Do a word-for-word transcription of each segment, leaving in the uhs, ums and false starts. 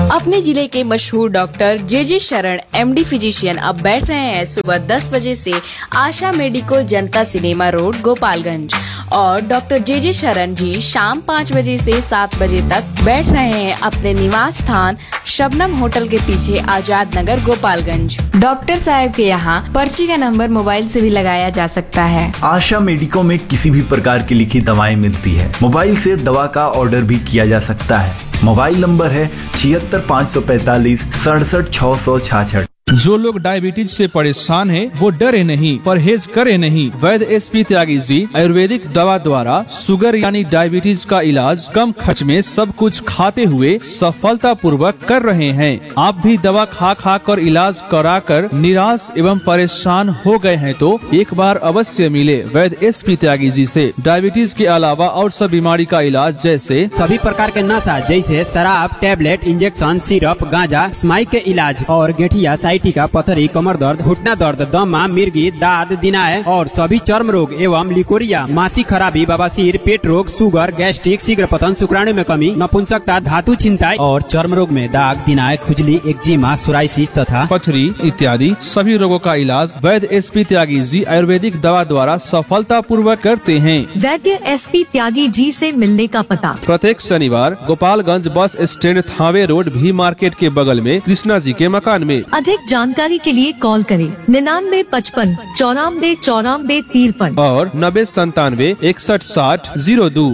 अपने जिले के मशहूर डॉक्टर जे जे शरण एमडी फिजिशियन अब बैठ रहे हैं सुबह दस बजे से आशा मेडिको जनता सिनेमा रोड गोपालगंज और डॉक्टर जे जे शरण जी शाम पाँच बजे से सात बजे तक बैठ रहे हैं अपने निवास स्थान शबनम होटल के पीछे आजाद नगर गोपालगंज। डॉक्टर साहब के यहाँ पर्ची का नंबर मोबाइल से भी लगाया जा सकता है। आशा मेडिको में किसी भी प्रकार की लिखी दवाएं मिलती है। मोबाइल से दवा का ऑर्डर भी किया जा सकता है। मोबाइल नंबर है छिहत्तर पाँच सौ पैतालीस सड़सठ छह सौ छाछठ। जो लोग डायबिटीज से परेशान हैं, वो डरे नहीं, परहेज करे नहीं। वैद्य एसपी त्यागी जी आयुर्वेदिक दवा द्वारा शुगर यानी डायबिटीज का इलाज कम खर्च में सब कुछ खाते हुए सफलता पूर्वक कर रहे हैं। आप भी दवा खा खा कर इलाज करा कर निराश एवं परेशान हो गए हैं तो एक बार अवश्य मिले वैद्य एसपी त्यागी जी से। डायबिटीज के अलावा और सब बीमारी का इलाज जैसे सभी प्रकार के नशा जैसे शराब, टेबलेट, इंजेक्शन, सिरप, गांजा, स्माइक के इलाज और गेठिया, टीका, पथरी, कमर दर्द, घुटना दर्द, दमा, मिर्गी, दाद, दिनाय और सभी चर्म रोग एवं लिकोरिया, मासिक खराबी, बवासीर, पेट रोग, शुगर, गैस्ट्रिक, शीघ्र पतन, शुक्राणु में कमी, नपुंसकता, धातु छिंताई और चर्म रोग में दाग, दिनाय, खुजली, एक्जिमा, सोराइसिस तथा पथरी इत्यादि सभी रोगों का इलाज वैद्य एसपी त्यागी जी आयुर्वेदिक दवा द्वारा सफलता पूर्वक करते हैं। वैद्य एसपी त्यागी जी से मिलने का पता प्रत्येक शनिवार Gopalganj bus stand Thawe road भी मार्केट के बगल में कृष्णा जी के मकान में। अधिक जानकारी के लिए कॉल करें निन्यानवे पचपन चौरानवे चौरानवे तिरपन और नब्बे संतानवे इकसठ साठ जीरो दो।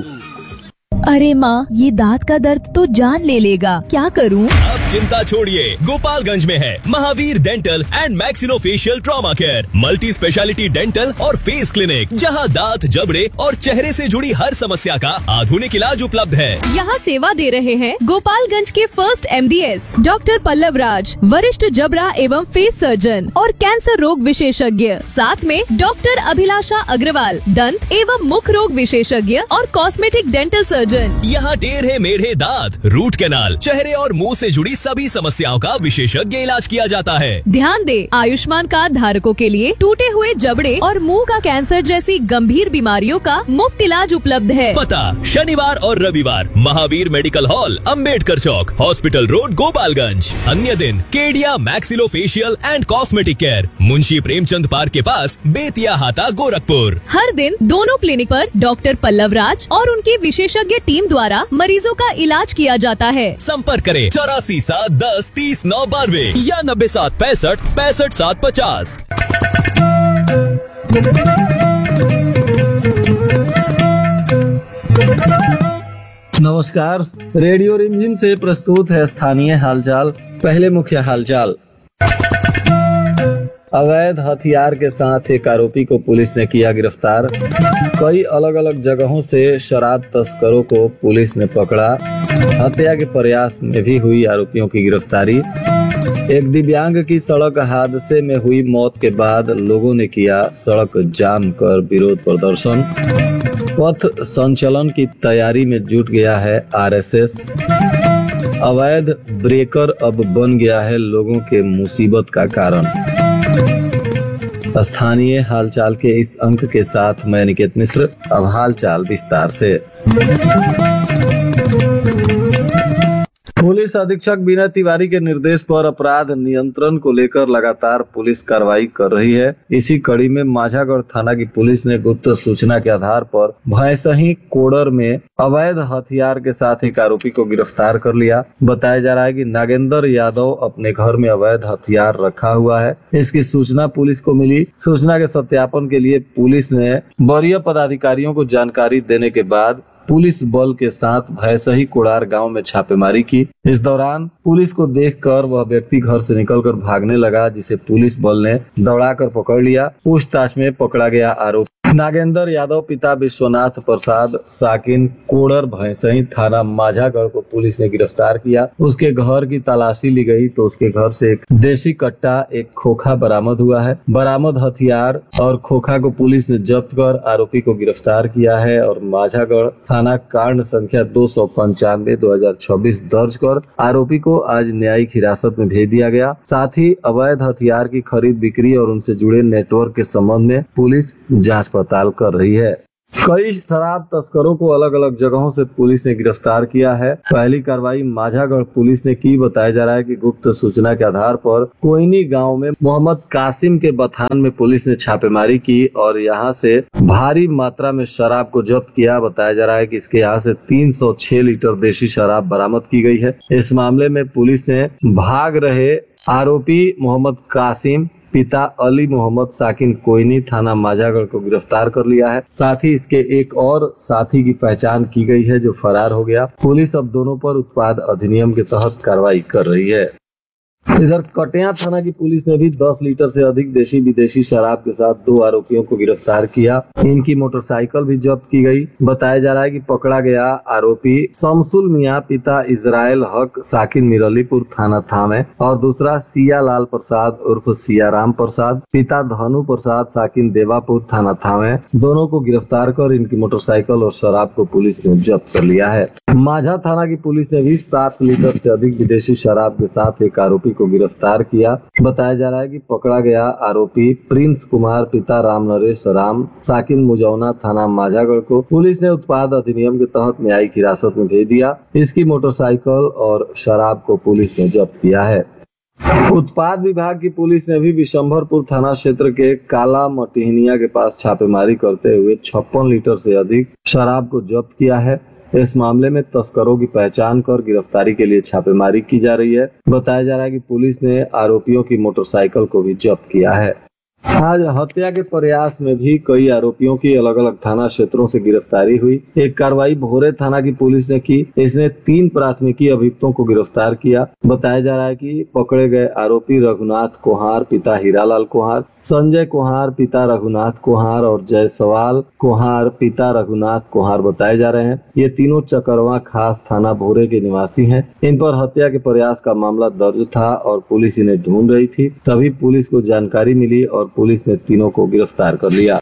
अरे माँ, ये दांत का दर्द तो जान ले लेगा, क्या करूँ? अब चिंता छोड़िए, गोपालगंज में है Mahavir dental and maxillofacial trauma care, multi speciality dental और फेस क्लिनिक, जहां दांत, जबड़े और चेहरे से जुड़ी हर समस्या का आधुनिक इलाज उपलब्ध है। यहाँ सेवा दे रहे हैं गोपालगंज के फर्स्ट एमडीएस डॉक्टर पल्लव राज, वरिष्ठ जबड़ा एवं फेस सर्जन और कैंसर रोग विशेषज्ञ, साथ में डॉक्टर अभिलाषा अग्रवाल, दंत एवं मुख रोग विशेषज्ञ और कॉस्मेटिक डेंटल सर्जन। यहाँ टेढ़े मेढ़े दांत, रूट कैनाल, चेहरे और मुंह से जुड़ी सभी समस्याओं का विशेषज्ञ इलाज किया जाता है। ध्यान दे, आयुष्मान कार्ड धारकों के लिए टूटे हुए जबड़े और मुंह का कैंसर जैसी गंभीर बीमारियों का मुफ्त इलाज उपलब्ध है। पता शनिवार और रविवार महावीर मेडिकल हॉल, अंबेडकर चौक, हॉस्पिटल रोड, गोपालगंज। अन्य दिन Kedia maxillofacial and cosmetic care, Munshi Premchand park के पास, बेतिया हाता, गोरखपुर। हर दिन दोनों क्लिनिक पर डॉक्टर पल्लव राज और उनके विशेषज्ञ टीम द्वारा मरीजों का इलाज किया जाता है। संपर्क करें चौरासी सात दस तीस नौ बानवे या नब्बे सात पैंसठ पैंसठ सात पचास। नमस्कार, रेडियो रिमझिम से प्रस्तुत है स्थानीय हालचाल। पहले मुख्य हालचाल। अवैध हथियार के साथ एक आरोपी को पुलिस ने किया गिरफ्तार। कई अलग अलग जगहों से शराब तस्करों को पुलिस ने पकड़ा। हत्या के प्रयास में भी हुई आरोपियों की गिरफ्तारी। एक दिव्यांग की सड़क हादसे में हुई मौत के बाद लोगों ने किया सड़क जाम कर विरोध प्रदर्शन। पथ संचलन की तैयारी में जुट गया है आरएसएस। अवैध ब्रेकर अब बन गया है लोगों के मुसीबत का कारण। स्थानीय हालचाल के इस अंक के साथ मैं निकेत मिश्र। अब हालचाल विस्तार से। पुलिस अधीक्षक बीना तिवारी के निर्देश पर अपराध नियंत्रण को लेकर लगातार पुलिस कार्रवाई कर रही है। इसी कड़ी में माझागढ़ थाना की पुलिस ने गुप्त सूचना के आधार पर भैंसही कोडर में अवैध हथियार के साथ एक आरोपी को गिरफ्तार कर लिया। बताया जा रहा है कि नागेंद्र यादव अपने घर में अवैध हथियार रखा हुआ है। इसकी सूचना पुलिस को मिली। सूचना के सत्यापन के लिए पुलिस ने वरीय पदाधिकारियों को जानकारी देने के बाद पुलिस बल के साथ भैंसही कोड़ार गांव में छापेमारी की। इस दौरान पुलिस को देखकर वह व्यक्ति घर से निकलकर भागने लगा, जिसे पुलिस बल ने दौड़ाकर पकड़ लिया। पूछताछ में पकड़ा गया आरोपी नागेंद्र यादव पिता विश्वनाथ प्रसाद साकिन कोड़र भैंसही थाना माझागढ़ को पुलिस ने गिरफ्तार किया। उसके घर की तलाशी ली गई तो उसके घर से एक देशी कट्टा, एक खोखा बरामद हुआ है। बरामद हथियार और खोखा को पुलिस ने जब्त कर आरोपी को गिरफ्तार किया है और माझागढ़ थाना कांड संख्या दो सौ पंचानवे दो हजार छब्बीस दर्ज कर आरोपी को आज न्यायिक हिरासत में भेज दिया गया। साथ ही अवैध हथियार की खरीद बिक्री और उनसे जुड़े नेटवर्क के संबंध में पुलिस जांच पड़ताल कर रही है। कई शराब तस्करों को अलग अलग जगहों से पुलिस ने गिरफ्तार किया है। पहली कार्रवाई माझागढ़ पुलिस ने की। बताया जा रहा है कि गुप्त सूचना के आधार पर कोयनी गांव में मोहम्मद कासिम के बथान में पुलिस ने छापेमारी की और यहां से भारी मात्रा में शराब को जब्त किया। बताया जा रहा है कि इसके यहाँ से तीन सौ छह लीटर देशी शराब बरामद की गई है। इस मामले में पुलिस ने भाग रहे आरोपी मोहम्मद कासिम पिता अली मोहम्मद साकिन कोयनी थाना माझागढ़ को गिरफ्तार कर लिया है। साथ ही इसके एक और साथी की पहचान की गई है जो फरार हो गया। पुलिस अब दोनों पर उत्पाद अधिनियम के तहत कार्रवाई कर रही है। इधर कटिया थाना की पुलिस ने भी दस लीटर से अधिक देशी विदेशी शराब के साथ दो आरोपियों को गिरफ्तार किया। इनकी मोटरसाइकिल भी जब्त की गई। बताया जा रहा है कि पकड़ा गया आरोपी शमसुल मियां पिता इजराइल हक साकिन मिरलीपुर थाना थामे और दूसरा सिया लाल प्रसाद उर्फ सिया राम प्रसाद पिता धनु प्रसाद साकिन देवापुर थाना थामे। दोनों को गिरफ्तार कर इनकी मोटरसाइकिल और शराब को पुलिस ने जब्त कर लिया है। माझा थाना की पुलिस ने भी सात लीटर से अधिक विदेशी शराब के साथ एक आरोपी को गिरफ्तार किया। बताया जा रहा है कि पकड़ा गया आरोपी प्रिंस कुमार पिता राम नरेश राम साकिन मुजौना थाना माझागढ़ को पुलिस ने उत्पाद अधिनियम के तहत न्यायिक हिरासत में भेज दिया। इसकी मोटरसाइकिल और शराब को पुलिस ने जब्त किया है। उत्पाद विभाग की पुलिस ने भी विशंभरपुर थाना क्षेत्र के काला मटिहनिया के पास छापेमारी करते हुए छप्पन लीटर से अधिक शराब को जब्त किया है। इस मामले में तस्करों की पहचान कर गिरफ्तारी के लिए छापेमारी की जा रही है। बताया जा रहा है कि पुलिस ने आरोपियों की मोटरसाइकिल को भी जब्त किया है। आज हत्या के प्रयास में भी कई आरोपियों की अलग अलग थाना क्षेत्रों से गिरफ्तारी हुई। एक कार्रवाई भोरे थाना की पुलिस ने की। इसने तीन प्राथमिकी अभियुक्तों को गिरफ्तार किया। बताया जा रहा है कि पकड़े गए आरोपी रघुनाथ कोहार पिता हीरालाल कोहार, संजय कोहार पिता रघुनाथ कोहार और जयसवाल कोहार पिता रघुनाथ कोहार बताए जा रहे हैं। ये तीनों चकरवा खास थाना भोरे के निवासी हैं। इन पर हत्या के प्रयास का मामला दर्ज था और पुलिस इन्हें ढूंढ रही थी। तभी पुलिस को जानकारी मिली और पुलिस ने तीनों को गिरफ्तार कर लिया।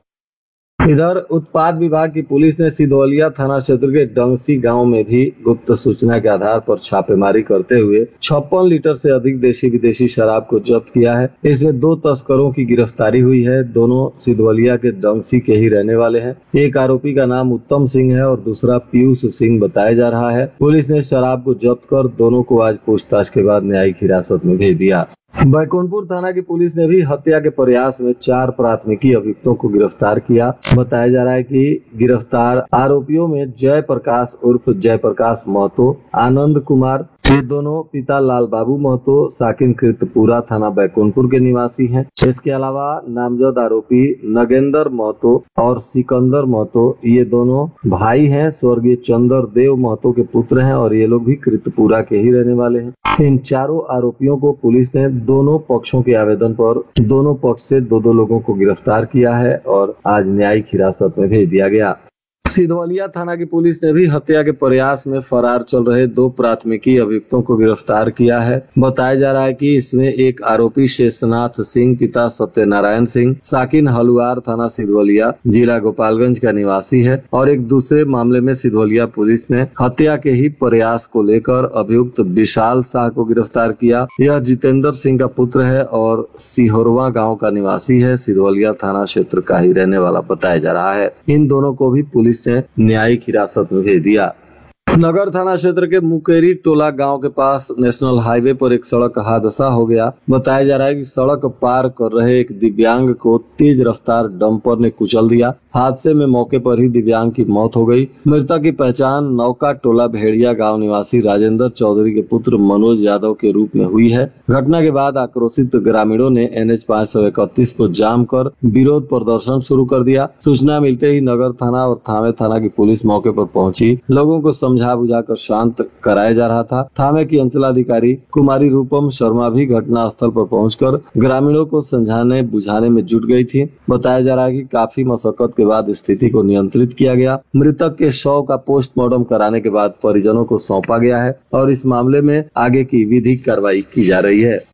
इधर उत्पाद विभाग की पुलिस ने सिधवलिया थाना क्षेत्र के डंगसी गांव में भी गुप्त सूचना के आधार पर छापेमारी करते हुए छप्पन लीटर से अधिक देशी विदेशी शराब को जब्त किया है। इसमें दो तस्करों की गिरफ्तारी हुई है। दोनों सिधवलिया के डंगसी के ही रहने वाले हैं। एक आरोपी का नाम उत्तम सिंह है और दूसरा पीयूष सिंह बताया जा रहा है। पुलिस ने शराब को जब्त कर दोनों को आज पूछताछ के बाद न्यायिक हिरासत में भेज दिया। बैकुंठपुर थाना की पुलिस ने भी हत्या के प्रयास में चार प्राथमिकी अभियुक्तों को गिरफ्तार किया। बताया जा रहा है कि गिरफ्तार आरोपियों में जय प्रकाश उर्फ जय प्रकाश महतो, आनंद कुमार, ये दोनों पिता लाल बाबू महतो साकिन कृतपुरा थाना बैकुंठपुर के निवासी हैं। इसके अलावा नामजद आरोपी नगेंद्र महतो और सिकंदर महतो ये दोनों भाई हैं। स्वर्गीय चंद्र देव महतो के पुत्र हैं और ये लोग भी कृतपुरा के ही रहने वाले हैं। इन चारों आरोपियों को पुलिस ने दोनों पक्षों के आवेदन पर दोनों पक्ष से दो दो लोगों को गिरफ्तार किया है और आज न्यायिक हिरासत में भेज दिया गया। सिधवलिया थाना की पुलिस ने भी हत्या के प्रयास में फरार चल रहे दो प्राथमिकी अभियुक्तों को गिरफ्तार किया है। बताया जा रहा है कि इसमें एक आरोपी शेषनाथ सिंह पिता सत्यनारायण सिंह साकिन हलुआर थाना सिधवलिया जिला गोपालगंज का निवासी है और एक दूसरे मामले में सिधवलिया पुलिस ने हत्या के ही प्रयास को लेकर अभियुक्त विशाल शाह को गिरफ्तार किया। यह जितेंद्र सिंह का पुत्र है और सिहोरवा गाँव का निवासी है। सिधवलिया थाना क्षेत्र का ही रहने वाला बताया जा रहा है। इन दोनों को भी पुलिस ने न्यायिक हिरासत में भेज दिया। नगर थाना क्षेत्र के मुकेरी टोला गांव के पास नेशनल हाईवे पर एक सड़क हादसा हो गया। बताया जा रहा है कि सड़क पार कर रहे एक दिव्यांग को तेज रफ्तार डंपर ने कुचल दिया। हादसे में मौके पर ही दिव्यांग की मौत हो गई। मृतक की पहचान नौका टोला भेड़िया गांव निवासी राजेंद्र चौधरी के पुत्र मनोज यादव के रूप में हुई है। घटना के बाद आक्रोशित ग्रामीणों ने एन एच पाँच सौ इकतीस को जाम कर विरोध प्रदर्शन शुरू कर दिया। सूचना मिलते ही नगर थाना और थामे थाना की पुलिस मौके पर पहुंची। लोगों को समझा बुझाकर शांत कराया जा रहा था। थाने की अंचलाधिकारी कुमारी रूपम शर्मा भी घटना स्थल पर पहुंचकर ग्रामीणों को समझाने बुझाने में जुट गई थी। बताया जा रहा है कि काफी मशक्कत के बाद स्थिति को नियंत्रित किया गया। मृतक के शव का पोस्टमार्टम कराने के बाद परिजनों को सौंपा गया है और इस मामले में आगे की विधिक कार्रवाई की जा रही है।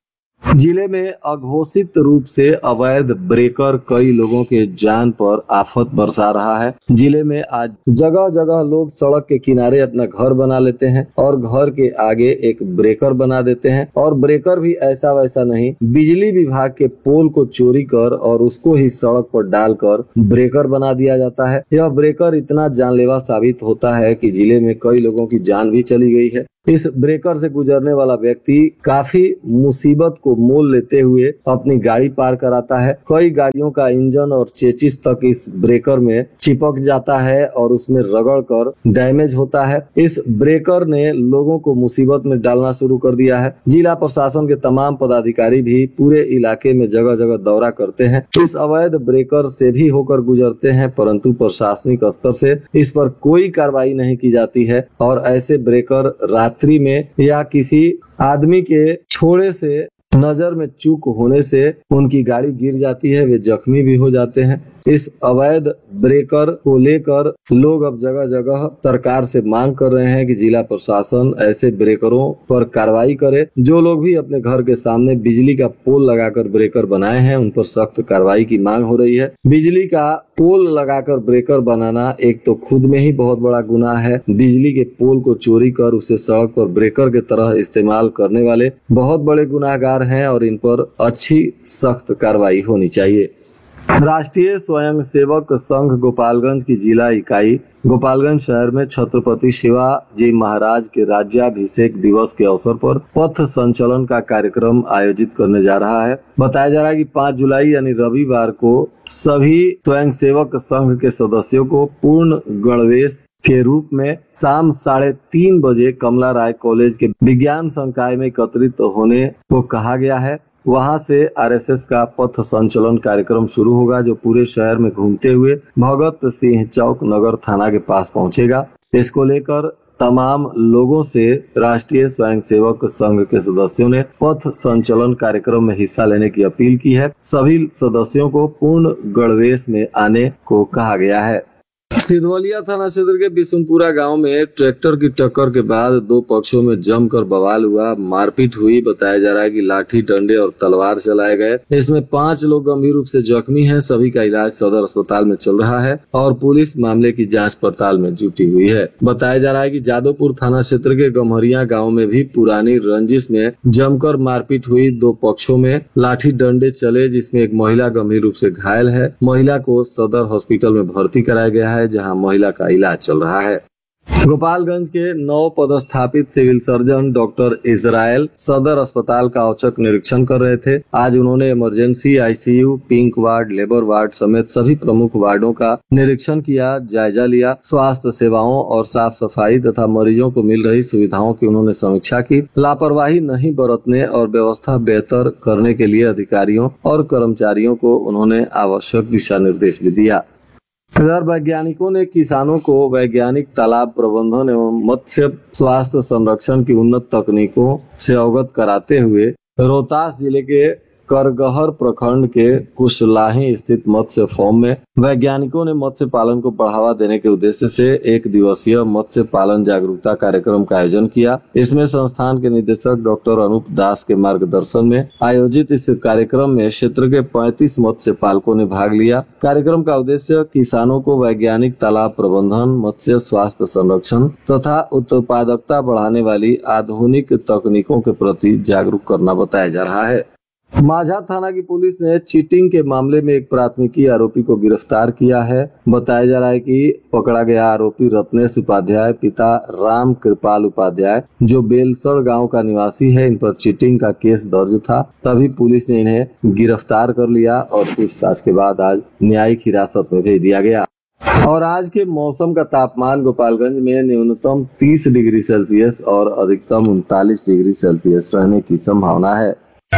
जिले में अघोषित रूप से अवैध ब्रेकर कई लोगों के जान पर आफत बरसा रहा है। जिले में आज जगह जगह लोग सड़क के किनारे अपना घर बना लेते हैं और घर के आगे एक ब्रेकर बना देते हैं, और ब्रेकर भी ऐसा वैसा नहीं, बिजली विभाग के पोल को चोरी कर और उसको ही सड़क पर डालकर ब्रेकर बना दिया जाता है। यह ब्रेकर इतना जानलेवा साबित होता है कि जिले में कई लोगों की जान भी चली गई है। इस ब्रेकर से गुजरने वाला व्यक्ति काफी मुसीबत को मोल लेते हुए अपनी गाड़ी पार कराता है। कई गाड़ियों का इंजन और चेचिस तक इस ब्रेकर में चिपक जाता है और उसमें रगड़ कर डैमेज होता है। इस ब्रेकर ने लोगों को मुसीबत में डालना शुरू कर दिया है। जिला प्रशासन के तमाम पदाधिकारी भी पूरे इलाके में जगह जगह दौरा करते हैं, इस अवैध ब्रेकर से भी होकर गुजरते हैं, परंतु प्रशासनिक स्तर से इस पर कोई कार्रवाई नहीं की जाती है और ऐसे ब्रेकर रात्रि में या किसी आदमी के छोड़े से नजर में चूक होने से उनकी गाड़ी गिर जाती है, वे जख्मी भी हो जाते हैं। इस अवैध ब्रेकर को लेकर लोग अब जगह जगह सरकार से मांग कर रहे हैं कि जिला प्रशासन ऐसे ब्रेकरों पर कार्रवाई करे। जो लोग भी अपने घर के सामने बिजली का पोल लगाकर ब्रेकर बनाए हैं, उन पर सख्त कार्रवाई की मांग हो रही है। बिजली का पोल लगाकर ब्रेकर बनाना एक तो खुद में ही बहुत बड़ा गुनाह है। बिजली के पोल को चोरी कर उसे सड़क पर ब्रेकर के तरह इस्तेमाल करने वाले बहुत बड़े गुनाहगार हैं और इन पर अच्छी सख्त कार्रवाई होनी चाहिए। राष्ट्रीय स्वयंसेवक संघ गोपालगंज की जिला इकाई गोपालगंज शहर में छत्रपति शिवाजी महाराज के राज्याभिषेक दिवस के अवसर पर पथ संचलन का कार्यक्रम आयोजित करने जा रहा है। बताया जा रहा है कि पाँच जुलाई यानी रविवार को सभी स्वयंसेवक संघ के सदस्यों को पूर्ण गणवेश के रूप में शाम साढ़े तीन बजे कमला राय कॉलेज के विज्ञान संकाय में एकत्रित होने को कहा गया है। वहां से आरएसएस का पथ संचलन कार्यक्रम शुरू होगा, जो पूरे शहर में घूमते हुए भगत सिंह चौक नगर थाना के पास पहुंचेगा। इसको लेकर तमाम लोगों से राष्ट्रीय स्वयंसेवक संघ के सदस्यों ने पथ संचलन कार्यक्रम में हिस्सा लेने की अपील की है। सभी सदस्यों को पूर्ण गणवेश में आने को कहा गया है। सिधवलिया थाना क्षेत्र के बिशुनपुरा गांव में ट्रैक्टर की टक्कर के बाद दो पक्षों में जमकर बवाल हुआ, मारपीट हुई। बताया जा रहा है कि लाठी, डंडे और तलवार चलाए गए। इसमें पांच लोग गंभीर रूप से जख्मी हैं। सभी का इलाज सदर अस्पताल में चल रहा है और पुलिस मामले की जांच पड़ताल में जुटी हुई है। बताया जा रहा है कि जादवपुर थाना क्षेत्र के गम्हरिया गाँव में भी पुरानी रंजिश में जमकर मारपीट हुई। दो पक्षों में लाठी डंडे चले, जिसमें एक महिला गंभीर रूप से घायल है। महिला को सदर हॉस्पिटल में भर्ती कराया गया है, जहां महिला का इलाज चल रहा है। गोपालगंज के नव पदस्थापित सिविल सर्जन डॉक्टर इजराइल सदर अस्पताल का औचक निरीक्षण कर रहे थे। आज उन्होंने emergency, ICU, pink ward, labour ward समेत सभी प्रमुख वार्डों का निरीक्षण किया, जायजा लिया। स्वास्थ्य सेवाओं और साफ सफाई तथा मरीजों को मिल रही सुविधाओं की उन्होंने समीक्षा की। लापरवाही नहीं बरतने और व्यवस्था बेहतर करने के लिए अधिकारियों और कर्मचारियों को उन्होंने आवश्यक दिशा निर्देश भी दिया। इधर वैज्ञानिकों ने किसानों को वैज्ञानिक तालाब प्रबंधन एवं मत्स्य स्वास्थ्य संरक्षण की उन्नत तकनीकों से अवगत कराते हुए रोहतास जिले के करगहर प्रखंड के कुशलाही स्थित मत्स्य फार्म में वैज्ञानिकों ने मत्स्य पालन को बढ़ावा देने के उद्देश्य से एक दिवसीय मत्स्य पालन जागरूकता कार्यक्रम का आयोजन किया। इसमें संस्थान के निदेशक डॉक्टर अनूप दास के मार्गदर्शन में आयोजित इस कार्यक्रम में क्षेत्र के पैंतीस मत्स्य पालकों ने भाग लिया। कार्यक्रम का उद्देश्य किसानों को वैज्ञानिक तालाब प्रबंधन, मत्स्य स्वास्थ्य संरक्षण तथा उत्पादकता बढ़ाने वाली आधुनिक तकनीकों के प्रति जागरूक करना बताया जा रहा है। माझा थाना की पुलिस ने चीटिंग के मामले में एक प्राथमिकी आरोपी को गिरफ्तार किया है। बताया जा रहा है कि पकड़ा गया आरोपी रत्नेश उपाध्याय पिता राम कृपाल उपाध्याय, जो बेलसड़ गांव का निवासी है, इन पर चीटिंग का केस दर्ज था। तभी पुलिस ने इन्हें गिरफ्तार कर लिया और पूछताछ के बाद आज न्यायिक हिरासत में भेज दिया गया। और आज के मौसम का तापमान गोपालगंज में न्यूनतम तीस डिग्री सेल्सियस और अधिकतम उनतालीस डिग्री सेल्सियस रहने की संभावना है।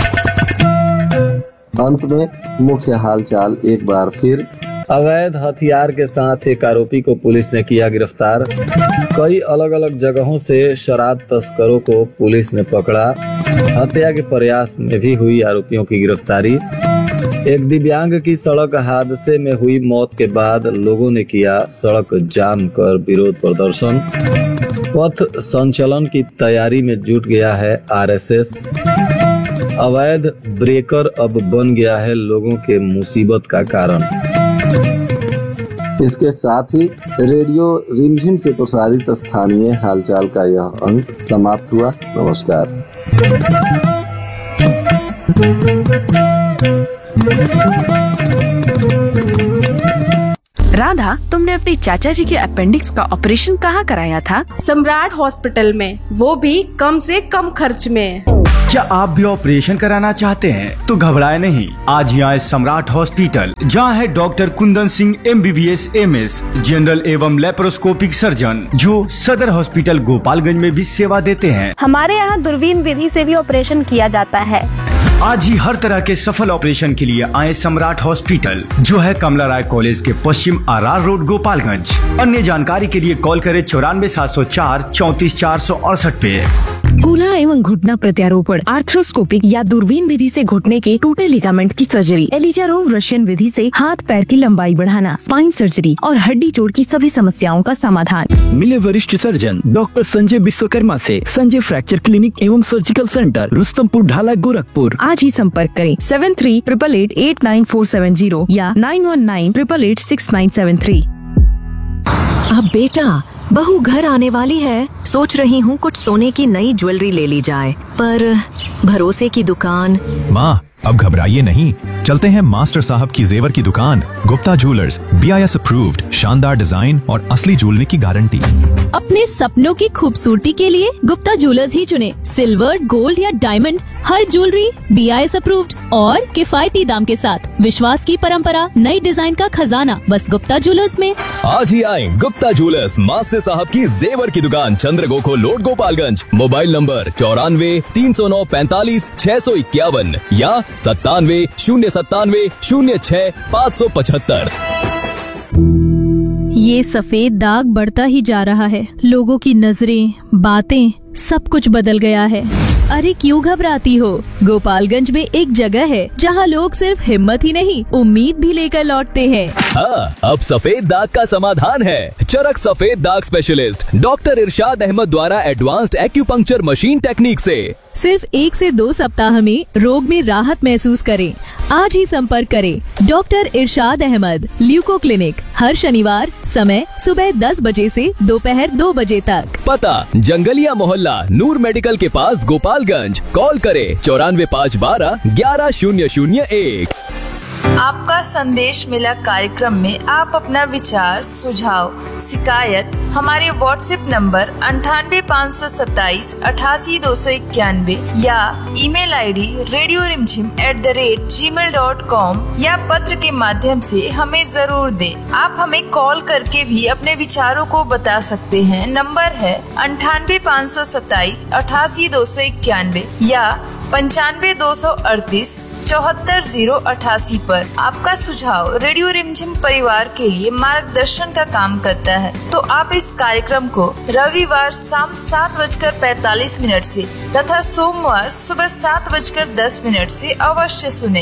अंत में मुख्य हालचाल एक बार फिर। अवैध हथियार के साथ एक आरोपी को पुलिस ने किया गिरफ्तार। कई अलग अलग जगहों से शराब तस्करों को पुलिस ने पकड़ा। हत्या के प्रयास में भी हुई आरोपियों की गिरफ्तारी। एक दिव्यांग की सड़क हादसे में हुई मौत के बाद लोगों ने किया सड़क जाम कर विरोध प्रदर्शन। पथ संचलन की तैयारी में जुट गया है आरएसएस। अवैध ब्रेकर अब बन गया है लोगों के मुसीबत का कारण। इसके साथ ही रेडियो रिमझिम से प्रसारित स्थानीय हालचाल का यह अंक समाप्त हुआ। नमस्कार। राधा, तुमने अपने चाचा जी के अपेंडिक्स का ऑपरेशन कहाँ कराया था? सम्राट हॉस्पिटल में, वो भी कम से कम खर्च में। क्या आप भी ऑपरेशन कराना चाहते हैं तो घबराए नहीं, आज ही आए सम्राट हॉस्पिटल, जहां है doctor Kundan Singh M B B S M S general एवं लेप्रोस्कोपिक सर्जन, जो सदर हॉस्पिटल गोपालगंज में भी सेवा देते हैं। हमारे यहाँ दूरबीन विधि से भी ऑपरेशन किया जाता है। आज ही हर तरह के सफल ऑपरेशन के लिए आए सम्राट हॉस्पिटल, जो है कमला राय कॉलेज के पश्चिम आर आर रोड गोपालगंज। अन्य जानकारी के लिए कॉल करें चौरानवे सात सौ चार चौतीस चार सौ अड़सठ पे। कूल्हा एवं घुटना प्रत्यारोपण, आर्थ्रोस्कोपिक या दूरबीन विधि से घुटने के टूटे लिगामेंट की सर्जरी, एलिजारोव रशियन विधि से हाथ पैर की लंबाई बढ़ाना, स्पाइन सर्जरी और हड्डी जोड़ की सभी समस्याओं का समाधान। मिले वरिष्ठ सर्जन डॉक्टर संजय विश्वकर्मा से संजय फ्रैक्चर क्लिनिक एवं सर्जिकल सेंटर, रुस्तमपुर ढाला, गोरखपुर। आज ही संपर्क करें seven three triple eight eight nine four seven zero या nine one nine triple eight six nine seven three. अब बेटा, बहू घर आने वाली है, सोच रही हूँ कुछ सोने की नई ज्वेलरी ले ली जाए, पर भरोसे की दुकान। माँ, अब घबराइए नहीं, चलते हैं मास्टर साहब की जेवर की दुकान, Gupta jewellers, B I S approved, शानदार डिजाइन और असली ज्वेलरी की गारंटी। अपने सपनों की खूबसूरती के लिए गुप्ता ज्वेलर्स ही चुने। सिल्वर, गोल्ड या diamond, her jewellery B I S approved और किफायती दाम के साथ। विश्वास की परंपरा, नई डिजाइन का खजाना, बस गुप्ता ज्वेलर्स में। आज ही आए गुप्ता ज्वेलर्स, मास्टर साहब की जेवर की दुकान, चंद्रगोखो रोड गोपालगंज। मोबाइल नंबर चौरानवे तीन सौ नौ पैंतालीस छह सौ इक्यावन या सत्तानवे शून्य सत्तानवे शून्य छह पाँच सौ पचहत्तर। ये सफेद दाग बढ़ता ही जा रहा है। लोगों की नजरें, बातें, सब कुछ बदल गया है। अरे क्यों घबराती हो? गोपालगंज में एक जगह है जहां लोग सिर्फ हिम्मत ही नहीं, उम्मीद भी लेकर लौटते हैं। हाँ, अब सफेद दाग का समाधान है। चरक सफेद दाग स्पेशलिस्ट डॉक्टर इरशाद अहमद द्वारा एडवांस्ड एक्यूपंक्चर मशीन टेक्निक से सिर्फ एक से दो सप्ताह में रोग में राहत महसूस करें। आज ही संपर्क करें डॉक्टर इरशाद अहमद, ल्यूको क्लिनिक, हर शनिवार, समय सुबह दस बजे से दोपहर दो बजे तक। पता जंगलिया मोहल्ला, नूर मेडिकल के पास, गोपालगंज। कॉल करें चौरानवे पाँच बारह ग्यारह शून्य शून्य एक। आपका संदेश मिला कार्यक्रम में आप अपना विचार, सुझाव, शिकायत हमारे व्हाट्सएप नंबर अंठानवे पाँच सौ सत्ताईस अठासी दो सौ इक्यानवे या ईमेल आईडी रेडियो रिमझिम at the rate ji mail dot com या पत्र के माध्यम से हमें जरूर दें। आप हमें कॉल करके भी अपने विचारों को बता सकते हैं। नंबर है अंठानवे पाँच सौ सत्ताईस अठासी दो सौ इक्यानवे या पंचानवे दो सौ अड़तीस चौहत्तर जीरो अठासी पर। आपका सुझाव रेडियो रिमझिम परिवार के लिए मार्गदर्शन का काम करता है, तो आप इस कार्यक्रम को रविवार शाम सात बजकर पैतालीस मिनट से तथा सोमवार सुबह सात बजकर दस मिनट से अवश्य सुने।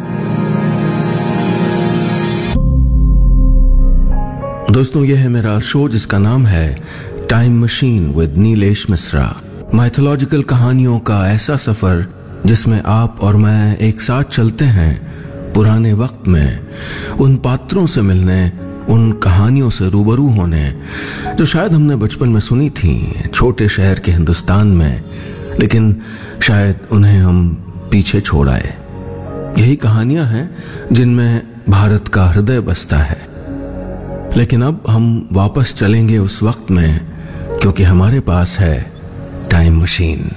दोस्तों, यह है मेरा शो जिसका नाम है time machine with Nilesh Mishra. Mythological कहानियों का ऐसा सफर जिसमें आप और मैं एक साथ चलते हैं पुराने वक्त में, उन पात्रों से मिलने, उन कहानियों से रूबरू होने जो शायद हमने बचपन में सुनी थी छोटे शहर के हिंदुस्तान में, लेकिन शायद उन्हें हम पीछे छोड़ आए। यही कहानियां हैं जिनमें भारत का हृदय बसता है। लेकिन अब हम वापस चलेंगे उस वक्त में, क्योंकि हमारे पास है टाइम मशीन।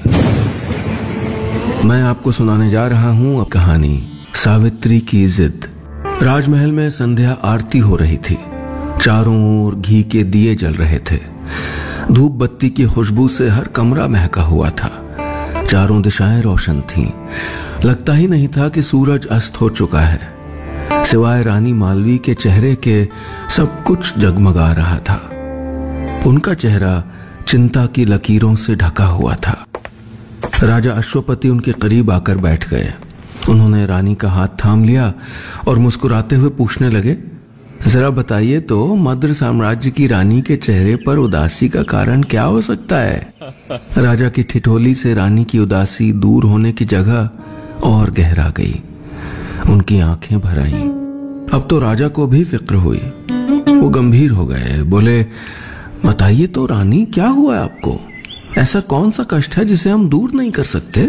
मैं आपको सुनाने जा रहा हूं अब कहानी सावित्री की जिद। राजमहल में संध्या आरती हो रही थी। चारों ओर घी के दिए जल रहे थे। धूप बत्ती की खुशबू से हर कमरा महका हुआ था। चारों दिशाएं रोशन थीं। लगता ही नहीं था कि सूरज अस्त हो चुका है। सिवाय रानी मालवी के चेहरे के सब कुछ जगमगा रहा था। उनका चेहरा चिंता की लकीरों से ढका हुआ था। राजा अश्वपति उनके करीब आकर बैठ गए। उन्होंने रानी का हाथ थाम लिया और मुस्कुराते हुए पूछने लगे, जरा बताइए तो मद्र साम्राज्य की रानी के चेहरे पर उदासी का कारण क्या हो सकता है? राजा की ठिठोली से रानी की उदासी दूर होने की जगह और गहरा गई। उनकी आंखें भर आईं। अब तो राजा को भी फिक्र हुई। वो गंभीर हो गए, बोले, बताइए तो रानी, क्या हुआ है आपको? ऐसा कौन सा कष्ट है जिसे हम दूर नहीं कर सकते?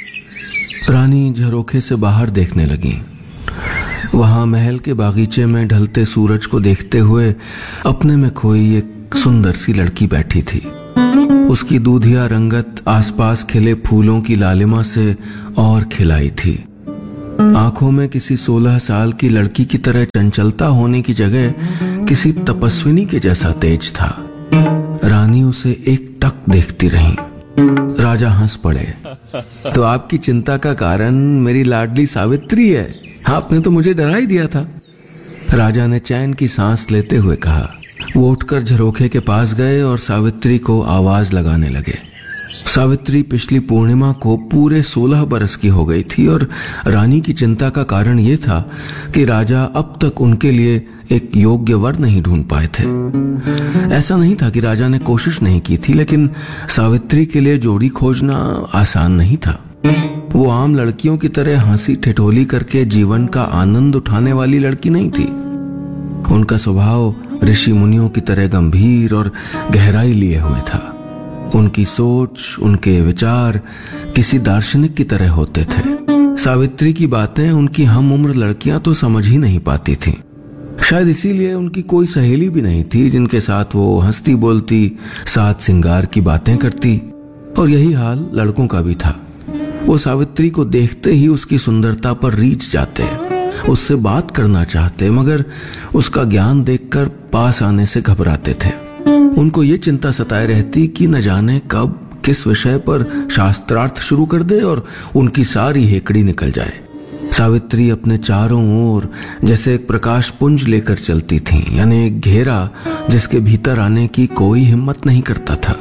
रानी झरोखे से बाहर देखने लगी। वहां महल के बागीचे में ढलते सूरज को देखते हुए अपने में खोई एक सुंदर सी लड़की बैठी थी। उसकी दूधिया रंगत आसपास खिले फूलों की लालिमा से और खिलाई थी। आंखों में किसी सोलह साल की लड़की की तरह चंचलता होने की जगह किसी तपस्विनी के जैसा तेज था। रानी उसे एक टक देखती रही। राजा हंस पड़े। तो आपकी चिंता का कारण मेरी लाडली सावित्री है? आपने तो मुझे डरा ही दिया था। राजा ने चैन की सांस लेते हुए कहा। वो उठकर झरोखे के पास गए और सावित्री को आवाज लगाने लगे। सावित्री पिछली पूर्णिमा को पूरे सोलह बरस की हो गई थी और रानी की चिंता का कारण ये था कि राजा अब तक उनके लिए एक योग्य वर नहीं ढूंढ पाए थे। ऐसा नहीं था कि राजा ने कोशिश नहीं की थी, लेकिन सावित्री के लिए जोड़ी खोजना आसान नहीं था। वो आम लड़कियों की तरह हंसी ठिठोली करके जीवन का आनंद उठाने वाली लड़की नहीं थी। उनका स्वभाव ऋषि मुनियों की तरह गंभीर और गहराई लिए हुए था। उनकी सोच, उनके विचार किसी दार्शनिक की तरह होते थे। सावित्री की बातें उनकी हम उम्र लड़कियां तो समझ ही नहीं पाती थीं। शायद इसीलिए उनकी कोई सहेली भी नहीं थी जिनके साथ वो हंसती बोलती, साथ सिंगार की बातें करती। और यही हाल लड़कों का भी था। वो सावित्री को देखते ही उसकी सुंदरता पर रीझ जाते, उससे बात करना चाहते, मगर उसका ज्ञान देखकर पास आने से घबराते थे। उनको ये चिंता सताए रहती कि न जाने कब किस विषय पर शास्त्रार्थ शुरू कर दे और उनकी सारी हेकड़ी निकल जाए। सावित्री अपने चारों ओर जैसे एक प्रकाश पुंज लेकर चलती थीं, यानी एक घेरा जिसके भीतर आने की कोई हिम्मत नहीं करता था।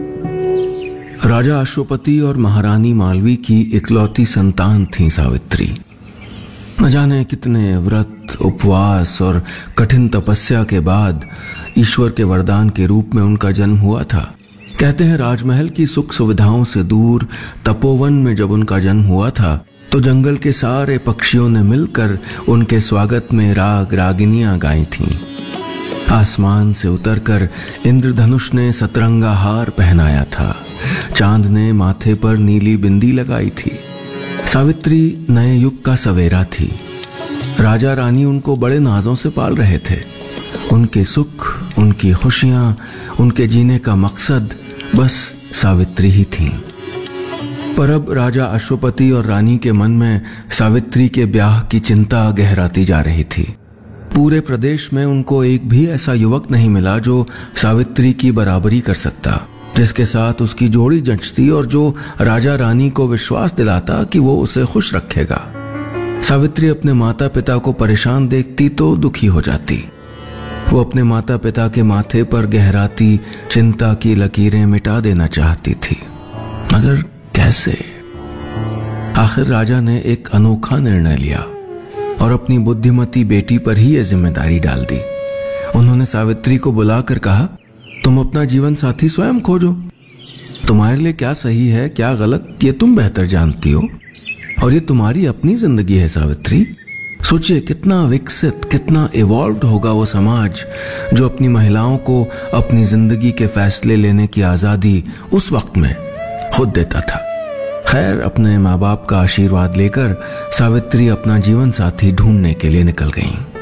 राजा अश्वपति और महारानी मालवी की इकलौती संतान थी सावित्री। न जाने कितने व्रत, उपवास और कठिन तपस्या के बाद ईश्वर के वरदान के रूप में उनका जन्म हुआ था। कहते हैं राजमहल की सुख सुविधाओं से दूर तपोवन में जब उनका जन्म हुआ था तो जंगल के सारे पक्षियों ने मिलकर उनके स्वागत में राग रागिनियां गाई थीं। आसमान से उतरकर इंद्रधनुष ने सतरंगा हार पहनाया था। चांद ने माथे पर नीली बिंदी लगाई थी। सावित्री नए युग का सवेरा थी। राजा रानी उनको बड़े नाजों से पाल रहे थे। उनके सुख, उनकी खुशियां, उनके जीने का मकसद बस सावित्री ही थी। पर अब राजा अश्वपति और रानी के मन में सावित्री के ब्याह की चिंता गहराती जा रही थी। पूरे प्रदेश में उनको एक भी ऐसा युवक नहीं मिला जो सावित्री की बराबरी कर सकता, जिसके साथ उसकी जोड़ी जंचती और जो राजा रानी को विश्वास दिलाता कि वो उसे खुश रखेगा। सावित्री अपने माता पिता को परेशान देखती तो दुखी हो जाती। वो अपने माता पिता के माथे पर गहराती चिंता की लकीरें मिटा देना चाहती थी, मगर कैसे? आखिर राजा ने एक अनोखा निर्णय लिया और अपनी बुद्धिमती बेटी पर ही यह जिम्मेदारी डाल दी। उन्होंने सावित्री को बुलाकर कहा, तुम अपना जीवन साथी स्वयं खोजो। तुम्हारे लिए क्या सही है, क्या गलत, ये तुम बेहतर जानती हो और ये तुम्हारी अपनी जिंदगी है। सावित्री, सोचिए कितना विकसित, कितना इवॉल्व्ड होगा वो समाज जो अपनी महिलाओं को अपनी जिंदगी के फैसले लेने की आजादी उस वक्त में खुद देता था। खैर, अपने माँ बाप का आशीर्वाद लेकर सावित्री अपना जीवन साथी ढूंढने के लिए निकल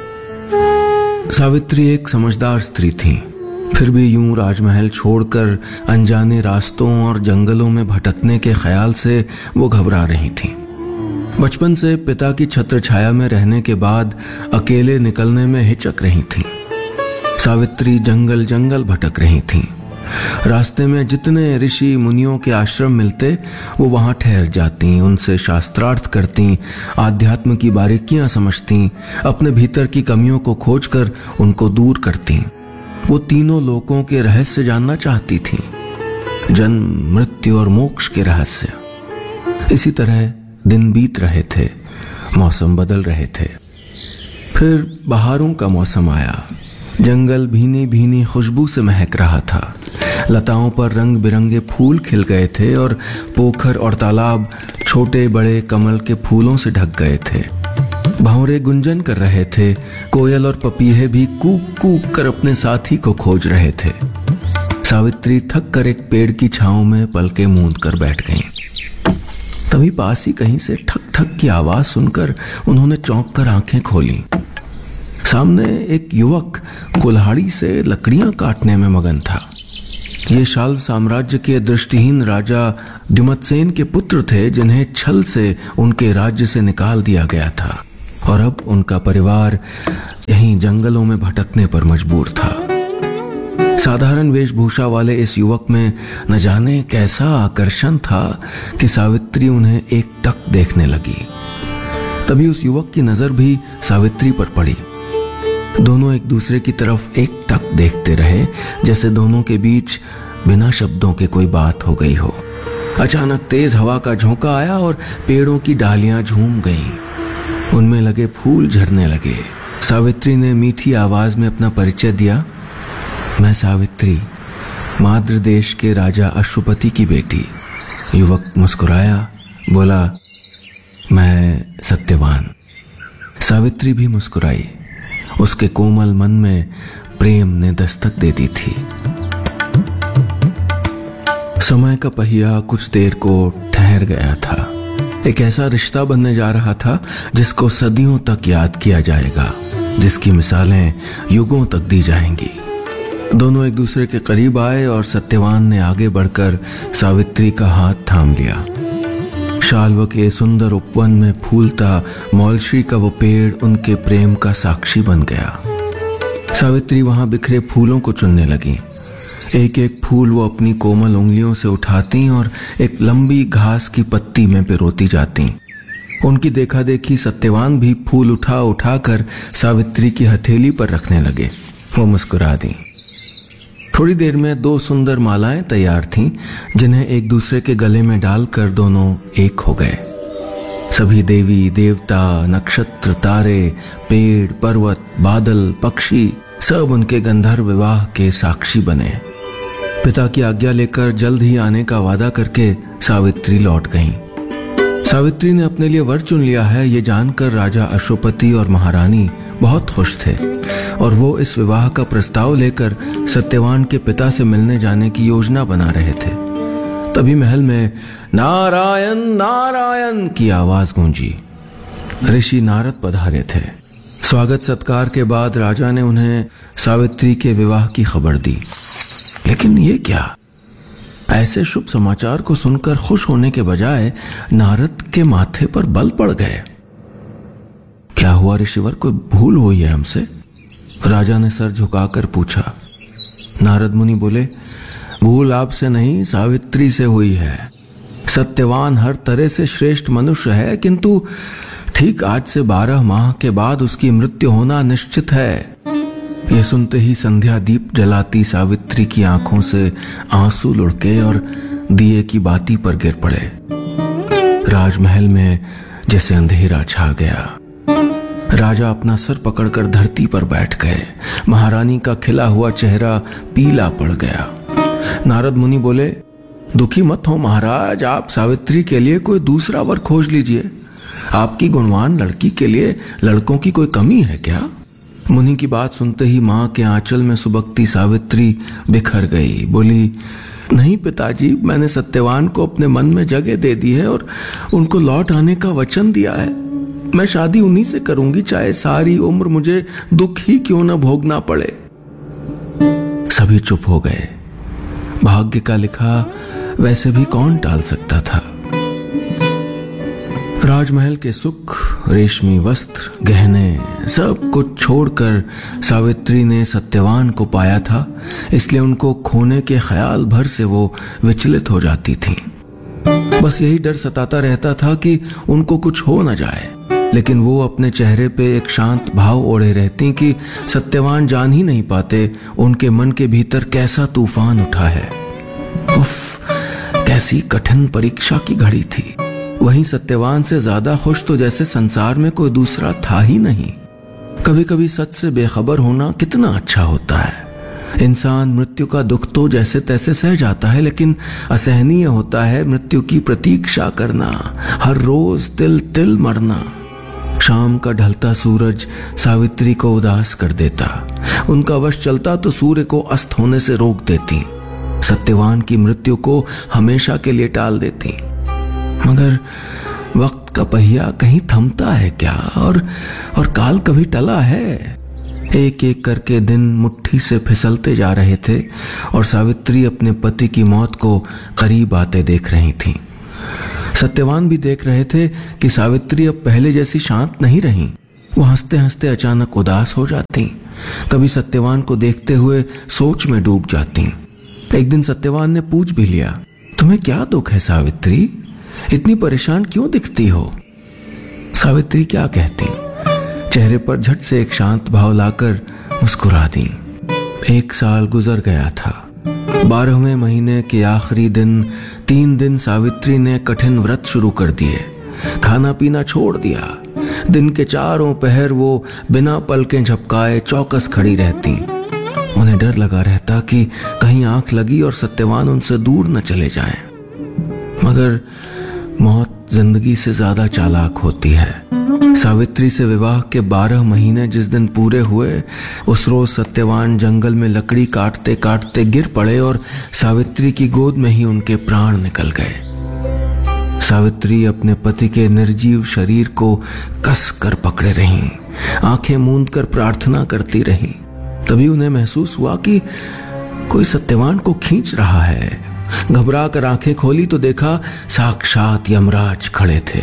गईं। सावित्री एक समझदार स्त्री थी, फिर भी यूं राजमहल छोड़कर अनजाने रास्तों और जंगलों में भटकने के ख्याल से वो घबरा रही थीं। बचपन से पिता की छत्र छाया में रहने के बाद अकेले निकलने में हिचक रही थीं। सावित्री जंगल जंगल भटक रही थीं। रास्ते में जितने ऋषि मुनियों के आश्रम मिलते वो वहां ठहर जाती, उनसे शास्त्रार्थ करती, आध्यात्म की बारीकियां समझती, अपने भीतर की कमियों को खोजकर उनको दूर करती। वो तीनों लोकों के रहस्य जानना चाहती थी, जन्म, मृत्यु और मोक्ष के रहस्य। इसी तरह दिन बीत रहे थे, मौसम बदल रहे थे। फिर बहारों का मौसम आया। जंगल भीनी भीनी खुशबू से महक रहा था। लताओं पर रंग बिरंगे फूल खिल गए थे और पोखर और तालाब छोटे बड़े कमल के फूलों से ढक गए थे। भंवरे गुंजन कर रहे थे, कोयल और पपीहे भी कूक कूक कर अपने साथी को खोज रहे थे। सावित्री थक कर एक पेड़ की छांव में पलके मूंद कर बैठ गईं। तभी पास ही कहीं से ठक ठक की आवाज सुनकर उन्होंने चौंक कर आंखें खोली। सामने एक युवक कुल्हाड़ी से लकड़ियां काटने में मगन था। ये शाल्व साम्राज्य के दृष्टिहीन राजा द्युमत्सेन के पुत्र थे, जिन्हें छल से उनके राज्य से निकाल दिया गया था और अब उनका परिवार यहीं जंगलों में भटकने पर मजबूर था। साधारण वेशभूषा वाले इस युवक में न जाने कैसा आकर्षण था कि सावित्री उन्हें एक टक देखने लगी। तभी उस युवक की नजर भी सावित्री पर पड़ी। दोनों एक दूसरे की तरफ एक टक देखते रहे, जैसे दोनों के बीच बिना शब्दों के कोई बात हो गई हो। अचानक तेज हवा का झोंका आया और पेड़ों की डालियां झूम गईं। उनमें लगे फूल झड़ने लगे। सावित्री ने मीठी आवाज में अपना परिचय दिया। मैं सावित्री, माद्र देश के राजा अश्वपति की बेटी। युवक मुस्कुराया, बोला, मैं सत्यवान। सावित्री भी मुस्कुराई। उसके कोमल मन में प्रेम ने दस्तक दे दी थी। समय का पहिया कुछ देर को ठहर गया था। एक ऐसा रिश्ता बनने जा रहा था जिसको सदियों तक याद किया जाएगा, जिसकी मिसालें युगों तक दी जाएंगी। दोनों एक दूसरे के करीब आए और सत्यवान ने आगे बढ़कर सावित्री का हाथ थाम लिया। शाल्व के सुंदर उपवन में फूलता मौलश्री का वो पेड़ उनके प्रेम का साक्षी बन गया। सावित्री वहां बिखरे फूलों को चुनने लगी। एक एक फूल वो अपनी कोमल उंगलियों से उठाती और एक लंबी घास की पत्ती में पिरोती जाती। उनकी देखा देखी सत्यवान भी फूल उठा उठा कर सावित्री की हथेली पर रखने लगे। वो मुस्कुरा दी। थोड़ी देर में दो सुंदर मालाएं तैयार थीं, जिन्हें एक दूसरे के गले में डालकर दोनों एक हो गए। सभी देवी देवता, नक्षत्र, तारे, पेड़, पर्वत, बादल, पक्षी सब उनके गंधर्व विवाह के साक्षी बने। पिता की आज्ञा लेकर जल्द ही आने का वादा करके सावित्री लौट गईं। सावित्री ने अपने लिए वर चुन लिया है, ये जानकर राजा अश्वपति और महारानी बहुत खुश थे और वो इस विवाह का प्रस्ताव लेकर सत्यवान के पिता से मिलने जाने की योजना बना रहे थे। तभी महल में नारायण नारायण की आवाज गूंजी। ऋषि नारद पधारे थे। स्वागत सत्कार के बाद राजा ने उन्हें सावित्री के विवाह की खबर दी। लेकिन ये क्या? ऐसे शुभ समाचार को सुनकर खुश होने के बजाय नारद के माथे पर बल पड़ गए। क्या हुआ ऋषिवर, कोई भूल हुई है हमसे? राजा ने सर झुकाकर पूछा। नारद मुनि बोले, भूल आपसे नहीं, सावित्री से हुई है। सत्यवान हर तरह से श्रेष्ठ मनुष्य है, किंतु ठीक आज से बारह माह के बाद उसकी मृत्यु होना निश्चित है। ये सुनते ही संध्या दीप जलाती सावित्री की आंखों से आंसू लुढ़के और दिए की बाती पर गिर पड़े। राजमहल में जैसे अंधेरा छा गया। राजा अपना सर पकड़कर धरती पर बैठ गए। महारानी का खिला हुआ चेहरा पीला पड़ गया। नारद मुनि बोले, दुखी मत हो महाराज, आप सावित्री के लिए कोई दूसरा वर खोज लीजिए। आपकी गुणवान लड़की के लिए लड़कों की कोई कमी है क्या? मुनि की बात सुनते ही मां के आंचल में सुबकती सावित्री बिखर गई। बोली, नहीं पिताजी, मैंने सत्यवान को अपने मन में जगह दे दी है और उनको लौट आने का वचन दिया है। मैं शादी उन्हीं से करूंगी, चाहे सारी उम्र मुझे दुख ही क्यों न भोगना पड़े। सभी चुप हो गए। भाग्य का लिखा वैसे भी कौन टाल सकता था। राजमहल के सुख, रेशमी वस्त्र, गहने सब कुछ छोड़कर सावित्री ने सत्यवान को पाया था, इसलिए उनको खोने के ख्याल भर से वो विचलित हो जाती थी। बस यही डर सताता रहता था कि उनको कुछ हो न जाए, लेकिन वो अपने चेहरे पे एक शांत भाव ओढ़े रहती कि सत्यवान जान ही नहीं पाते उनके मन के भीतर कैसा तूफान उठा है। उफ, कैसी कठिन परीक्षा की घड़ी थी। वहीं सत्यवान से ज्यादा खुश तो जैसे संसार में कोई दूसरा था ही नहीं। कभी कभी सच से बेखबर होना कितना अच्छा होता है। इंसान मृत्यु का दुख तो जैसे तैसे सह जाता है, लेकिन असहनीय होता है मृत्यु की प्रतीक्षा करना, हर रोज तिल तिल मरना। शाम का ढलता सूरज सावित्री को उदास कर देता। उनका वश चलता तो सूर्य को अस्त होने से रोक देती, सत्यवान की मृत्यु को हमेशा के लिए टाल देती। मगर वक्त का पहिया कहीं थमता है क्या, और और काल कभी टला है? एक एक करके दिन मुट्ठी से फिसलते जा रहे थे और सावित्री अपने पति की मौत को करीब आते देख रही थीं। सत्यवान भी देख रहे थे कि सावित्री अब पहले जैसी शांत नहीं रही। वो हंसते हंसते अचानक उदास हो जाती, कभी सत्यवान को देखते हुए सोच में डूब जाती। एक दिन सत्यवान ने पूछ भी लिया, तुम्हें क्या दुख है सावित्री, इतनी परेशान क्यों दिखती हो? सावित्री क्या कहती, चेहरे पर झट से एक शांत भाव लाकर मुस्कुरा दी। एक साल गुजर गया था। बारहवें महीने के आखिरी दिन तीन दिन सावित्री ने कठिन व्रत शुरू कर दिए। खाना पीना छोड़ दिया। दिन के चारों पहर वो बिना पलकें झपकाए चौकस खड़ी रहती। उन्हें डर लगा रहता कि कहीं आंख लगी और सत्यवान उनसे दूर न चले जाएं। मगर मौत जिंदगी से ज्यादा चालाक होती है। सावित्री से विवाह के बारह महीने जिस दिन पूरे हुए, उस रोज सत्यवान जंगल में लकड़ी काटते काटते गिर पड़े और सावित्री की गोद में ही उनके प्राण निकल गए। सावित्री अपने पति के निर्जीव शरीर को कस कर पकड़े रहीं, आंखें मूंद कर प्रार्थना करती रहीं। तभी उन्हें महसूस हुआ कि कोई सत्यवान को खींच रहा है। घबरा कर आंखें खोली तो देखा साक्षात यमराज खड़े थे।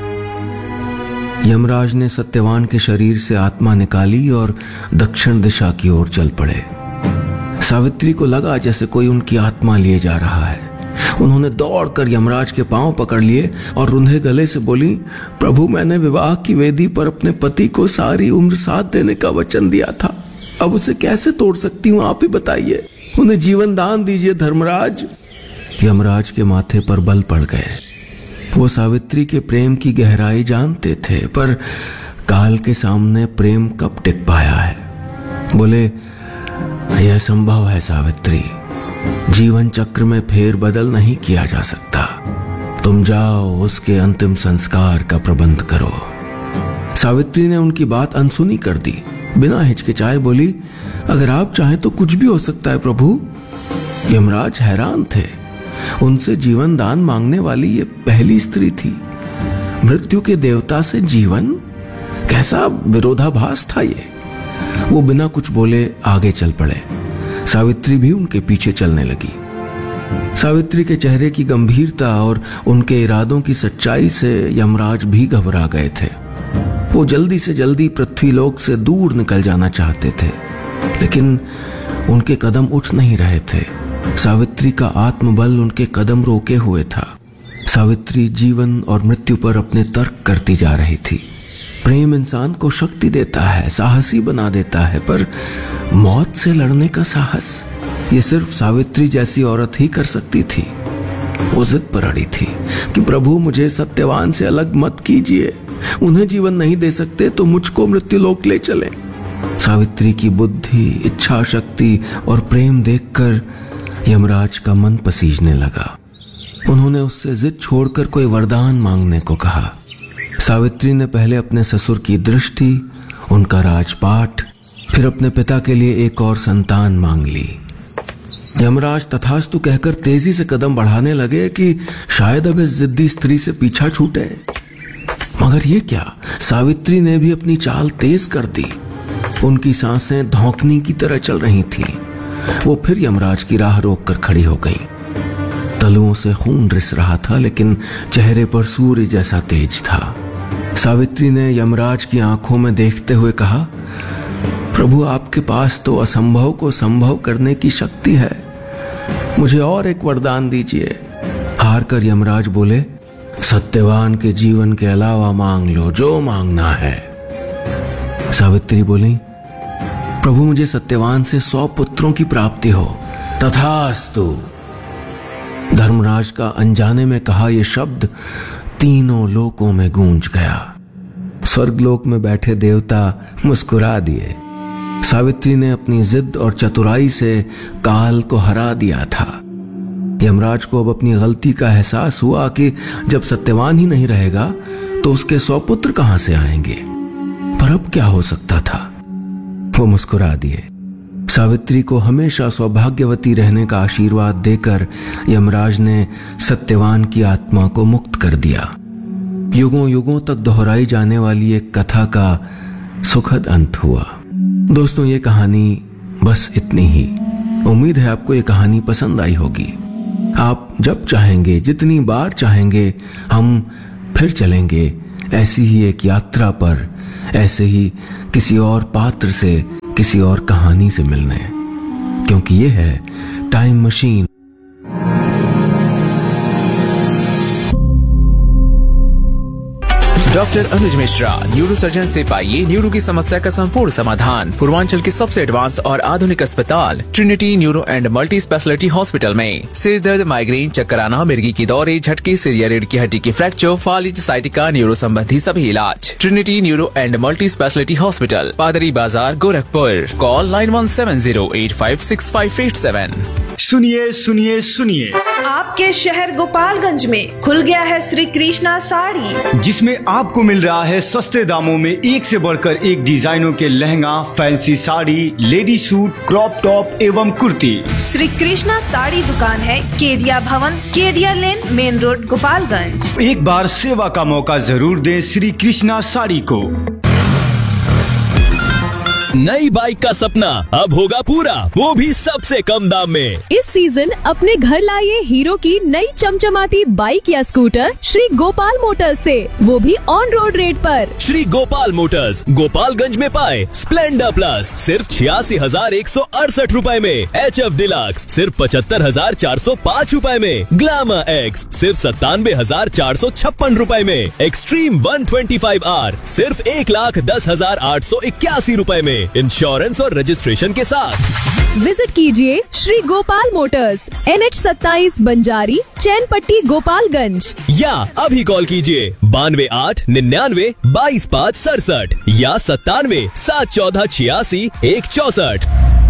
यमराज ने सत्यवान के शरीर से आत्मा निकाली और दक्षिण दिशा की ओर चल पड़े। सावित्री को लगा जैसे कोई उनकी आत्मा लिए जा रहा है। उन्होंने दौड़कर यमराज के पांव पकड़ लिए और रुंधे गले से बोली, प्रभु, मैंने विवाह की वेदी पर अपने पति को सारी उम्र साथ देने का वचन दिया था, अब उसे कैसे तोड़ सकती हूँ, आप ही बताइए। उन्हें जीवन दान दीजिए धर्मराज। यमराज के माथे पर बल पड़ गए। वो सावित्री के प्रेम की गहराई जानते थे, पर काल के सामने प्रेम कब टिक पाया है। बोले, यह संभव है सावित्री, जीवन चक्र में फेर बदल नहीं किया जा सकता। तुम जाओ, उसके अंतिम संस्कार का प्रबंध करो। सावित्री ने उनकी बात अनसुनी कर दी। बिना हिचकिचाए बोली, अगर आप चाहें तो कुछ भी हो सकता है प्रभु। यमराज हैरान थे। उनसे जीवन दान मांगने वाली ये पहली स्त्री थी। मृत्यु के देवता से जीवन, कैसा विरोधाभास था ये। वो बिना कुछ बोले आगे चल पड़े। सावित्री भी उनके पीछे चलने लगी। सावित्री के चेहरे की गंभीरता और उनके इरादों की सच्चाई से यमराज भी घबरा गए थे। वो जल्दी से जल्दी पृथ्वीलोक से दूर निकल जाना चाहते थे, लेकिन उनके कदम उठ नहीं रहे थे। सावित्री का आत्मबल उनके कदम रोके हुए था। सावित्री जीवन और मृत्यु पर अपने तर्क करती जा रही थी। प्रेम इंसान को शक्ति देता है, साहसी बना देता है, पर मौत से लड़ने का साहस ये सिर्फ सावित्री जैसी औरत ही कर सकती थी। वो जिद पर अड़ी थी कि प्रभु, मुझे सत्यवान से अलग मत कीजिए। उन्हें जीवन नहीं दे सकते तो मुझको मृत्युलोक ले चलें। सावित्री की बुद्धि, इच्छा शक्ति और प्रेम देखकर यमराज का मन पसीजने लगा। उन्होंने उससे जिद छोड़कर कोई वरदान मांगने को कहा। सावित्री ने पहले अपने ससुर की दृष्टि, उनका राजपाट, फिर अपने पिता के लिए एक और संतान मांग ली। यमराज तथास्तु कहकर तेजी से कदम बढ़ाने लगे कि शायद अब इस जिद्दी स्त्री से पीछा छूटे। मगर ये क्या, सावित्री ने भी अपनी चाल तेज कर दी। उनकी सांसें धौंकनी की तरह चल रही थीं। वो फिर यमराज की राह रोककर खड़ी हो गई। तलुओं से खून रिस रहा था, लेकिन चेहरे पर सूर्य जैसा तेज था। सावित्री ने यमराज की आंखों में देखते हुए कहा, प्रभु, आपके पास तो असंभव को संभव करने की शक्ति है, मुझे और एक वरदान दीजिए। हार कर यमराज बोले, सत्यवान के जीवन के अलावा मांग लो, जो मांगना है। सावित्री बोली, प्रभु, मुझे सत्यवान से सौ पुत्रों की प्राप्ति हो। तथास्तु। धर्मराज का अनजाने में कहा यह शब्द तीनों लोकों में गूंज गया। स्वर्गलोक में बैठे देवता मुस्कुरा दिए। सावित्री ने अपनी जिद और चतुराई से काल को हरा दिया था। यमराज को अब अपनी गलती का एहसास हुआ कि जब सत्यवान ही नहीं रहेगा तो उसके सौ पुत्र कहां से आएंगे। पर अब क्या हो सकता था। वो मुस्कुरा दिए। सावित्री को हमेशा सौभाग्यवती रहने का आशीर्वाद देकर यमराज ने सत्यवान की आत्मा को मुक्त कर दिया। युगों युगों तक दोहराई जाने वाली एक कथा का सुखद अंत हुआ। दोस्तों, ये कहानी बस इतनी ही। उम्मीद है आपको ये कहानी पसंद आई होगी। आप जब चाहेंगे, जितनी बार चाहेंगे, हम फिर चलेंगे ऐसी ही एक यात्रा पर, ऐसे ही किसी और पात्र से, किसी और कहानी से मिलने, क्योंकि ये है टाइम मशीन। डॉक्टर अनुज मिश्रा, न्यूरो सर्जन से पाइए न्यूरो की समस्या का संपूर्ण समाधान पूर्वांचल के सबसे एडवांस और आधुनिक अस्पताल Trinity neuro and multi speciality hospital में। सिर दर्द, माइग्रेन, चक्कर आना, मिर्गी की दौरे, झटके, सिर या रीढ़ की हड्डी की फ्रैक्चर, फालिज, साइटिका, न्यूरो संबंधी सभी इलाज। Trinity neuro and multi speciality hospital, पादरी बाजार, Gorakhpur. Call nine one seven zero eight five six five eight seven. सुनिए सुनिए सुनिए, आपके शहर गोपालगंज में खुल गया है श्री कृष्णा साड़ी, जिसमें आपको मिल रहा है सस्ते दामों में एक से बढ़कर एक डिजाइनों के lehenga, fancy sari, lady suit, crop top एवं कुर्ती। श्री कृष्णा साड़ी दुकान है केडिया भवन, केडिया लेन, मेन रोड, गोपालगंज। एक बार सेवा का मौका जरूर दें श्री कृष्णा साड़ी को। नई बाइक का सपना अब होगा पूरा, वो भी सबसे कम दाम में। इस सीजन अपने घर लाइए हीरो की नई चमचमाती बाइक या स्कूटर श्री गोपाल मोटर्स से, वो भी ऑन रोड रेट पर। श्री गोपाल मोटर्स गोपालगंज में पाए स्प्लेंडर प्लस सिर्फ छियासी हजार एक सौ अड़सठ रूपए में, एच एफ डिलक्स सिर्फ पचहत्तर हजार चार सौ पाँच रूपए में, ग्लैमर एक्स सिर्फ सत्तानवे हजार चार सौ छप्पन रूपए में, extreme one twenty five are सिर्फ एक लाख दस हजार आठ सौ इक्यासी रूपए में, इंश्योरेंस और रजिस्ट्रेशन के साथ। विजिट कीजिए Shri Gopal Motors, N H सत्ताईस बंजारी, चैन पट्टी, गोपालगंज। या अभी कॉल कीजिए बानवे आठ निन्यानवे बाईस पाँच सड़सठ या सत्तानवे सात चौदह छियासी एक चौसठ।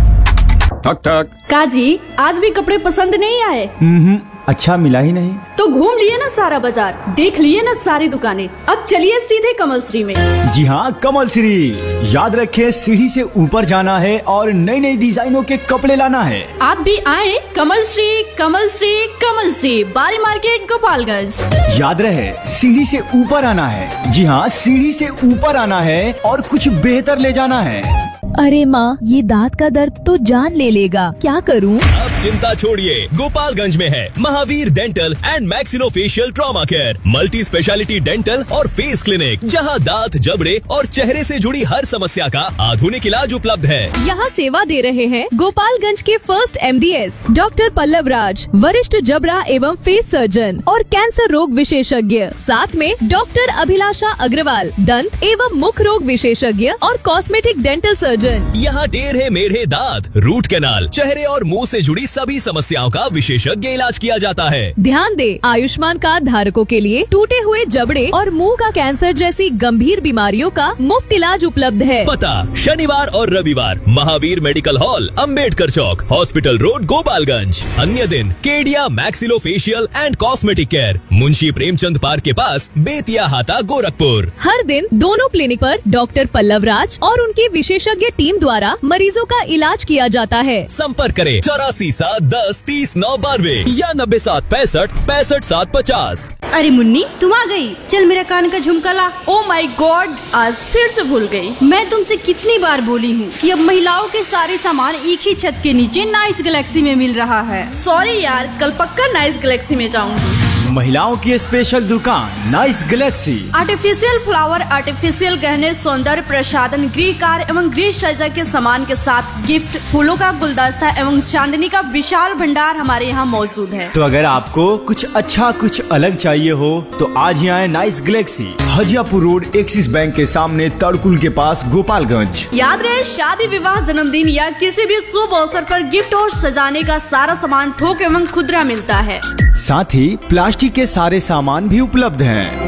ठक ठक। काजी, आज भी कपड़े पसंद नहीं आए? हम्म, अच्छा मिला ही नहीं। तो घूम लिए ना सारा बाजार, देख लिए ना सारी दुकानें, अब चलिए सीधे कमल श्री में। जी हाँ, कमल श्री। याद रखें, सीढ़ी से ऊपर जाना है और नई नई डिजाइनों के कपड़े लाना है। आप भी आए कमल श्री, कमल श्री, कमल श्री, बारी मार्केट, गोपालगंज। याद रहे, सीढ़ी से ऊपर आना है। जी हाँ, सीढ़ी से ऊपर आना है और कुछ बेहतर ले जाना है। अरे माँ, ये दांत का दर्द तो जान ले लेगा, क्या करूँ? अब चिंता छोड़िए, गोपालगंज में है Mahavir dental and maxillofacial trauma care, multi speciality dental और फेस क्लिनिक, जहां दांत, जबड़े और चेहरे से जुड़ी हर समस्या का आधुनिक इलाज उपलब्ध है। यहाँ सेवा दे रहे हैं गोपालगंज के first M D S doctor Pallav राज, वरिष्ठ जबड़ा एवं फेस सर्जन और कैंसर रोग विशेषज्ञ। साथ में डॉक्टर अभिलाषा अग्रवाल, दंत एवं मुख रोग विशेषज्ञ और कॉस्मेटिक डेंटल सर्जन। यहाँ टेढ़े मेढ़े दांत, रूट कैनाल, चेहरे और मुंह से जुड़ी सभी समस्याओं का विशेषज्ञ इलाज किया जाता है। ध्यान दे, आयुष्मान कार्ड धारकों के लिए टूटे हुए जबड़े और मुंह का कैंसर जैसी गंभीर बीमारियों का मुफ्त इलाज उपलब्ध है। पता शनिवार और रविवार महावीर मेडिकल हॉल, अंबेडकर चौक, हॉस्पिटल रोड, गोपालगंज। अन्य दिन Kedia maxillofacial and cosmetic care, Munshi Premchand park के पास, बेतिया हाता, गोरखपुर। हर दिन दोनों क्लिनिक पर डॉक्टर पल्लव राज और उनके विशेषज्ञ टीम द्वारा मरीजों का इलाज किया जाता है। संपर्क करें चौरासी सात दस तीस नौ बानवे या नब्बे सात पैंसठ पैंसठ सात पचास। अरे मुन्नी, तुम आ गई, चल मेरा कान का झुमका ला। ओ माय गॉड, आज फिर से भूल गई। मैं तुमसे कितनी बार बोली हूँ कि अब महिलाओं के सारे सामान एक ही छत के नीचे नाइस गैलेक्सी में मिल रहा है। सॉरी यार, कल पक्का नाइस गैलेक्सी में जाऊंगी। महिलाओं की स्पेशल दुकान nice Galaxy. Artificial flower, artificial गहने, सौंदर्य प्रसाधन, गृह कार्य एवं गृह सज्जा के सामान के साथ गिफ्ट, फूलों का गुलदस्ता एवं चांदनी का विशाल भंडार हमारे यहाँ मौजूद है। तो अगर आपको कुछ अच्छा कुछ अलग चाहिए हो तो आज ही आए nice Galaxy, Hajiyapur road, axis bank के सामने, तड़कुल के पास, गोपालगंज। याद रहे, शादी, विवाह, जन्मदिन या किसी भी शुभ अवसर पर गिफ्ट और सजाने का सारा सामान थोक एवं खुदरा मिलता है। साथ ही प्लास्टिक के सारे सामान भी उपलब्ध हैं।